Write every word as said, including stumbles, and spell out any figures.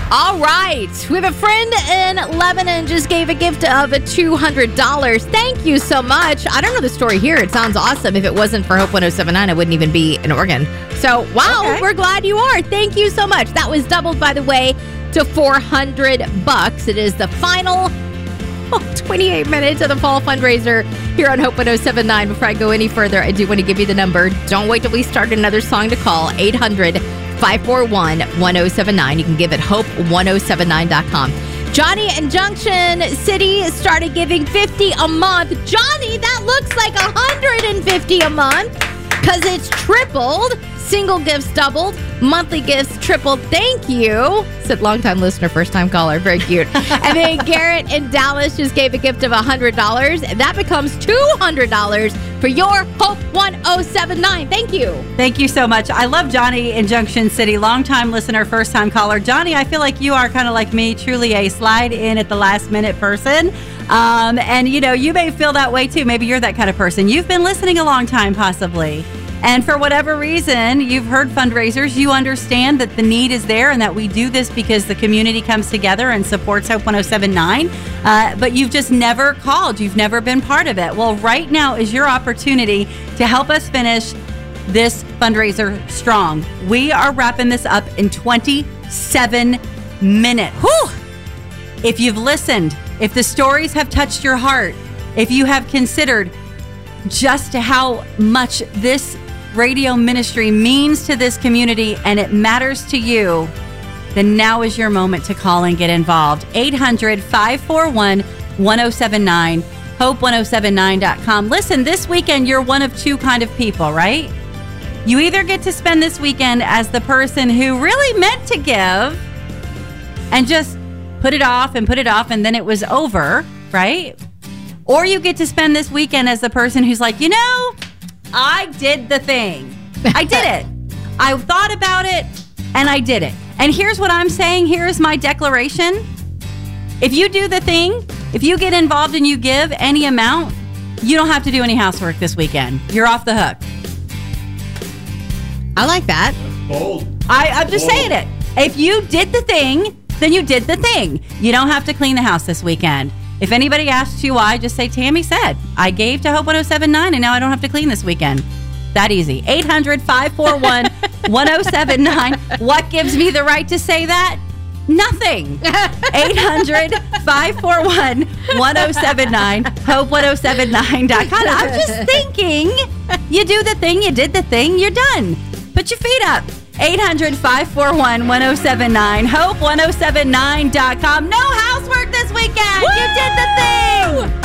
All right. We have a friend in Lebanon just gave a gift of two hundred dollars. Thank you so much. I don't know the story here. It sounds awesome. If it wasn't for Hope one oh seven nine, I wouldn't even be in Oregon. So, wow, okay. We're glad you are. Thank you so much. That was doubled, by the way, to four hundred bucks. It is the final oh, twenty-eight minutes of the fall fundraiser here on Hope one oh seven nine. Before I go any further, I do want to give you the number. Don't wait till we start another song to call. eight hundred, five four one, one oh seven nine. You can give it hope one oh seven nine dot com. Johnny in Junction City started giving fifty a month. Johnny, that looks like one hundred fifty a month because it's tripled. Single gifts doubled. Monthly gifts tripled. Thank you. Said longtime listener, first time caller. Very cute. And then Garrett in Dallas just gave a gift of one hundred dollars. That becomes two hundred dollars for your Hope one oh seven nine. Thank you. Thank you so much. I love Johnny in Junction City. Longtime listener, first time caller. Johnny, I feel like you are kind of like me, truly a slide in at the last minute person. Um, and, you know, you may feel that way too. Maybe you're that kind of person. You've been listening a long time, possibly. And for whatever reason, you've heard fundraisers, you understand that the need is there and that we do this because the community comes together and supports Hope one oh seven nine, uh, but you've just never called. You've never been part of it. Well, right now is your opportunity to help us finish this fundraiser strong. We are wrapping this up in twenty-seven minutes. Whew! If you've listened, if the stories have touched your heart, if you have considered just how much this radio ministry means to this community and it matters to you, then now is your moment to call and get involved. eight hundred, five four one, one oh seven nine, hope one oh seven nine dot com. Listen, this weekend you're one of two kind of people, right? You either get to spend this weekend as the person who really meant to give and just put it off and put it off and then it was over, right? Or you get to spend this weekend as the person who's like, you know, I did the thing. I did it. I thought about it and I did it. And here's what I'm saying. Here's my declaration. If you do the thing, if you get involved and you give any amount, you don't have to do any housework this weekend. You're off the hook. I like that. That's bold. I, I'm just bold. saying it. If you did the thing, then you did the thing. You don't have to clean the house this weekend. If anybody asks you why, just say, Tammy said, I gave to Hope one oh seven nine and now I don't have to clean this weekend. That easy. eight hundred, five four one, one oh seven nine. What gives me the right to say that? Nothing. eight hundred, five four one, one oh seven nine, hope one oh seven nine dot com. I'm just thinking, you do the thing, you did the thing, you're done. Put your feet up. eight hundred, five four one, one oh seven nine, hope one oh seven nine dot com. No housework this weekend.